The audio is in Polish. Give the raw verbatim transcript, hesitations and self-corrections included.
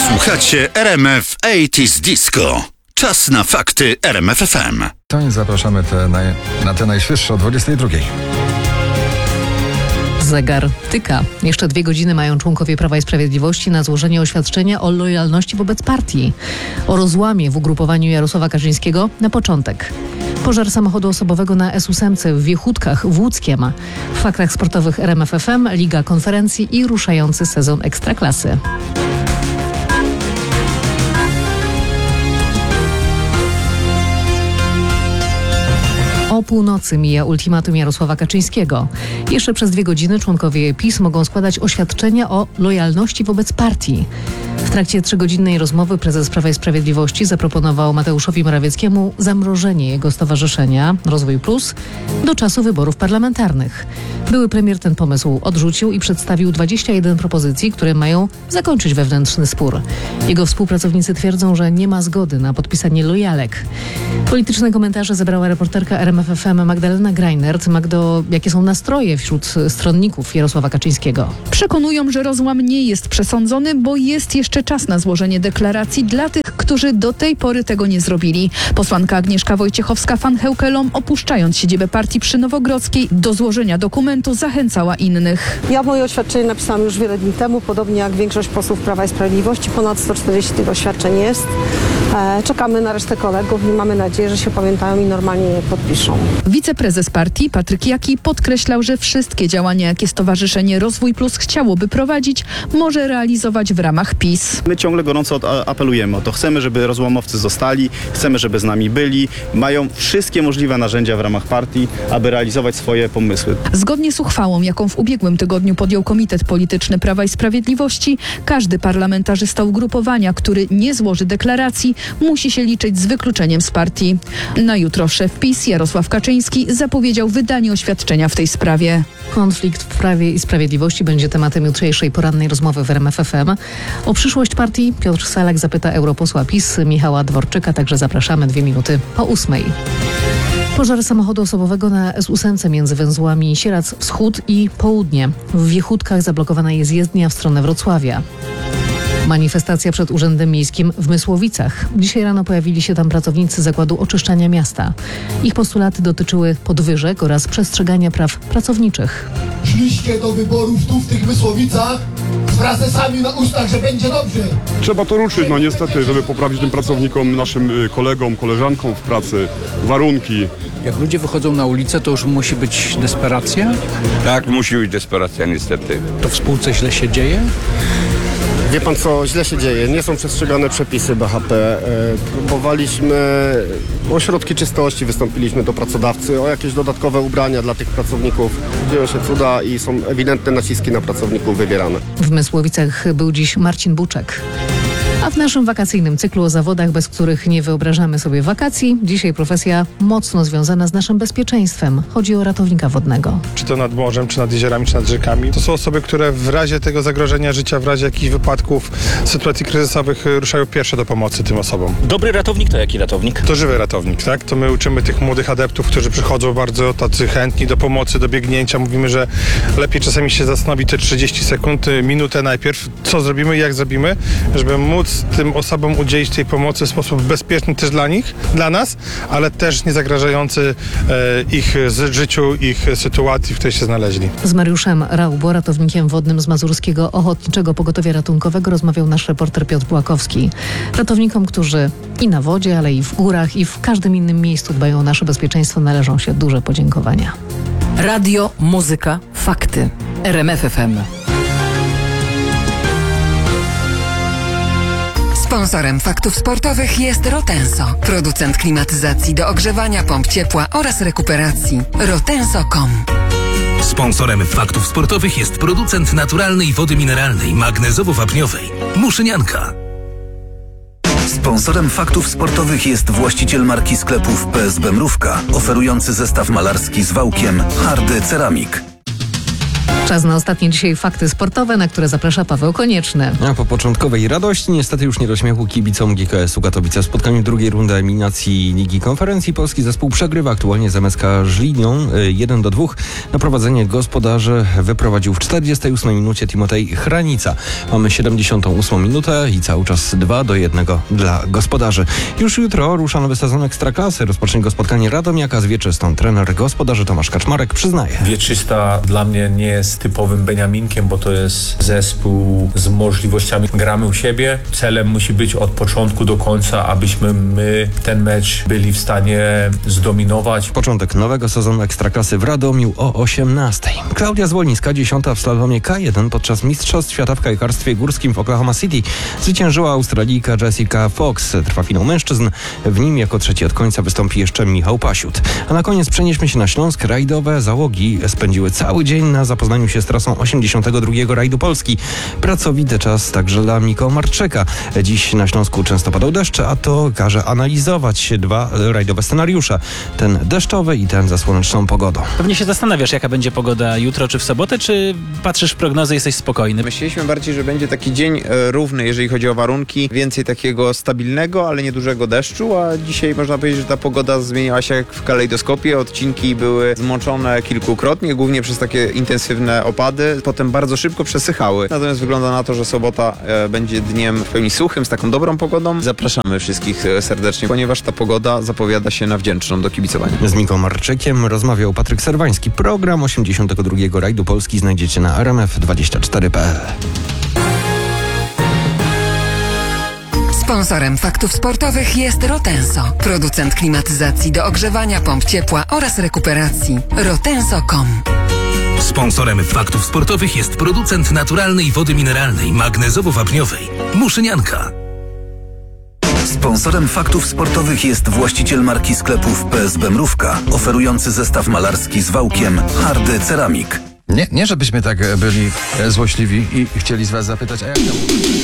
Słuchacie R M F osiemdziesiąt Disco. Czas na fakty R M F F M. To i zapraszamy te naj, na te najświeższe o dwudziestej drugiej. Zegar tyka. Jeszcze dwie godziny mają członkowie Prawa i Sprawiedliwości na złożenie oświadczenia o lojalności wobec partii. O rozłamie w ugrupowaniu Jarosława Kaczyńskiego na początek. Pożar samochodu osobowego na S osiem w Wiechutkach w Łódzkiem. W faktach sportowych R M F F M, Liga Konferencji i ruszający sezon Ekstraklasy. O północy mija ultimatum Jarosława Kaczyńskiego. Jeszcze przez dwie godziny członkowie PiS mogą składać oświadczenia o lojalności wobec partii. W trakcie trzygodzinnej rozmowy prezes Prawa i Sprawiedliwości zaproponował Mateuszowi Morawieckiemu zamrożenie jego stowarzyszenia Rozwój Plus do czasu wyborów parlamentarnych. Były premier ten pomysł odrzucił i przedstawił dwadzieścia jeden propozycji, które mają zakończyć wewnętrzny spór. Jego współpracownicy twierdzą, że nie ma zgody na podpisanie lojalek. Polityczne komentarze zebrała reporterka R M F F M Magdalena Greinert. Magdo, jakie są nastroje wśród stronników Jarosława Kaczyńskiego? Przekonują, że rozłam nie jest przesądzony, bo jest jeszcze czas na złożenie deklaracji dla tych, którzy do tej pory tego nie zrobili. Posłanka Agnieszka Wojciechowska-van Heukelom, opuszczając siedzibę partii przy Nowogrodzkiej, do złożenia dokumentu zachęcała innych. Ja moje oświadczenie napisałam już wiele dni temu, podobnie jak większość posłów Prawa i Sprawiedliwości. Ponad sto czterdzieści tych oświadczeń jest. E, czekamy na resztę kolegów i mamy nadzieję, że się pamiętają i normalnie je podpiszą. Wiceprezes partii Patryk Jaki podkreślał, że wszystkie działania, jakie Stowarzyszenie Rozwój Plus chciałoby prowadzić, może realizować w ramach PiS. My ciągle gorąco apelujemy o to. Chcemy, żeby rozłamowcy zostali, chcemy, żeby z nami byli. Mają wszystkie możliwe narzędzia w ramach partii, aby realizować swoje pomysły. Zgodnie z uchwałą, jaką w ubiegłym tygodniu podjął Komitet Polityczny Prawa i Sprawiedliwości, każdy parlamentarzysta ugrupowania, który nie złoży deklaracji, musi się liczyć z wykluczeniem z partii. Na jutro szef PiS Jarosław Kaczyński zapowiedział wydanie oświadczenia w tej sprawie. Konflikt w Prawie i Sprawiedliwości będzie tematem jutrzejszej porannej rozmowy w R M F F M. O przyszłość partii Piotr Salek zapyta europosła PiS Michała Dworczyka, także zapraszamy dwie minuty po ósmej. Pożar samochodu osobowego na S osiem między węzłami Sieradz Wschód i Południe. W Wiechutkach zablokowana jest jezdnia w stronę Wrocławia. Manifestacja przed Urzędem Miejskim w Mysłowicach. Dzisiaj rano pojawili się tam pracownicy Zakładu Oczyszczania Miasta. Ich postulaty dotyczyły podwyżek oraz przestrzegania praw pracowniczych. Szliście do wyborów tu w tych Mysłowicach z frazesami na ustach, że będzie dobrze. Trzeba to ruszyć, no niestety, żeby poprawić tym pracownikom, naszym kolegom, koleżankom w pracy warunki. Jak ludzie wychodzą na ulicę, to już musi być desperacja? Tak, musi być desperacja niestety. To w spółce źle się dzieje? Wie pan co, źle się dzieje, nie są przestrzegane przepisy B H P. Próbowaliśmy o środki czystości, wystąpiliśmy do pracodawcy o jakieś dodatkowe ubrania dla tych pracowników. Dzieją się cuda i są ewidentne naciski na pracowników wywierane. W Mysłowicach był dziś Marcin Buczek. A w naszym wakacyjnym cyklu o zawodach, bez których nie wyobrażamy sobie wakacji, dzisiaj profesja mocno związana z naszym bezpieczeństwem. Chodzi o ratownika wodnego. Czy to nad morzem, czy nad jeziorami, czy nad rzekami. To są osoby, które w razie tego zagrożenia życia, w razie jakichś wypadków, sytuacji kryzysowych ruszają pierwsze do pomocy tym osobom. Dobry ratownik to jaki ratownik? To żywy ratownik, tak? To my uczymy tych młodych adeptów, którzy przychodzą bardzo tacy chętni do pomocy, do biegnięcia. Mówimy, że lepiej czasami się zastanowić te trzydzieści sekund, minutę najpierw, co zrobimy i jak zrobimy, żeby móc tym osobom udzielić tej pomocy w sposób bezpieczny też dla nich, dla nas, ale też nie zagrażający e, ich z życiu, ich sytuacji, w której się znaleźli. Z Mariuszem Raubo, ratownikiem wodnym z Mazurskiego Ochotniczego Pogotowia Ratunkowego, rozmawiał nasz reporter Piotr Błakowski. Ratownikom, którzy i na wodzie, ale i w górach, i w każdym innym miejscu dbają o nasze bezpieczeństwo, należą się duże podziękowania. Radio, muzyka, fakty. R M F F M. Sponsorem faktów sportowych jest Rotenso, producent klimatyzacji do ogrzewania, pomp ciepła oraz rekuperacji. rotenso kropka com. Sponsorem faktów sportowych jest producent naturalnej wody mineralnej magnezowo-wapniowej Muszynianka. Sponsorem faktów sportowych jest właściciel marki sklepów P S B Mrówka, oferujący zestaw malarski z wałkiem Hardy Ceramik. Czas na ostatnie dzisiaj fakty sportowe, na które zaprasza Paweł Konieczny. A po początkowej radości niestety już nie do śmiechu kibicom G K S-u Katowice. W spotkaniu drugiej rundy eliminacji Ligi Konferencji polski zespół przegrywa aktualnie z M S K Żlinią jeden do dwóch. Na prowadzenie gospodarzy wyprowadził w czterdziestej ósmej minucie Timotej Chranica. Mamy siedemdziesiątą ósmą minutę i cały czas dwa do jednego dla gospodarzy. Już jutro rusza nowy sezon Ekstraklasy. Rozpocznie go spotkanie Radomiaka z Wieczystą. Trener gospodarzy Tomasz Kaczmarek przyznaje. Wieczysta dla mnie nie jest typowym Beniaminkiem, bo to jest zespół z możliwościami. Gramy u siebie. Celem musi być od początku do końca, abyśmy my ten mecz byli w stanie zdominować. Początek nowego sezonu Ekstraklasy w Radomiu o osiemnastej. Klaudia Zwolińska, dziesiąta w slalomie K jeden podczas Mistrzostw Świata w kajkarstwie górskim w Oklahoma City. Zwyciężyła Australijka Jessica Fox. Trwa finał mężczyzn. W nim jako trzeci od końca wystąpi jeszcze Michał Pasiut. A na koniec przenieśmy się na Śląsk. Rajdowe załogi spędziły cały dzień na zapoznaniu się z trasą osiemdziesiątego drugiego rajdu Polski. Pracowity czas także dla Mikołaja Marczeka. Dziś na Śląsku często padał deszcz, a to każe analizować dwa rajdowe scenariusze. Ten deszczowy i ten ze słoneczną pogodą. Pewnie się zastanawiasz, jaka będzie pogoda jutro czy w sobotę, czy patrzysz w prognozę i jesteś spokojny? Myśleliśmy bardziej, że będzie taki dzień e, równy, jeżeli chodzi o warunki. Więcej takiego stabilnego, ale niedużego deszczu, a dzisiaj można powiedzieć, że ta pogoda zmieniała się jak w kalejdoskopie. Odcinki były zmoczone kilkukrotnie, głównie przez takie intensywne opady. Potem bardzo szybko przesychały. Natomiast wygląda na to, że sobota e, będzie dniem w pełni suchym, z taką dobrą pogodą. Zapraszamy wszystkich e, serdecznie, ponieważ ta pogoda zapowiada się na wdzięczną do kibicowania. Z Miką Marczykiem rozmawiał Patryk Serwański. Program osiemdziesiątego drugiego rajdu Polski znajdziecie na r m f dwadzieścia cztery kropka p l. Sponsorem faktów sportowych jest Rotenso, producent klimatyzacji do ogrzewania, pomp ciepła oraz rekuperacji. rotenso kropka com. Sponsorem faktów sportowych jest producent naturalnej wody mineralnej magnezowo-wapniowej Muszynianka. Sponsorem faktów sportowych jest właściciel marki sklepów P S B Mrówka, oferujący zestaw malarski z wałkiem Hardy Ceramik. Nie, nie żebyśmy tak byli złośliwi i chcieli z was zapytać, a jak tam...